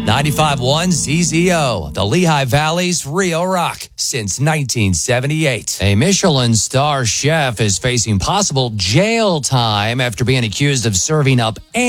95.1 ZZO, the Lehigh Valley's real rock since 1978. A Michelin star chef is facing possible jail time after being accused of serving up